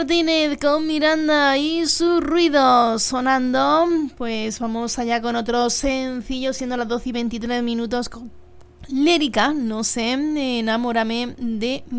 Martínez con Miranda y su ruido sonando. Pues vamos allá con otro sencillo, siendo las 12:23 con Lérica, no sé, enamórame de mí.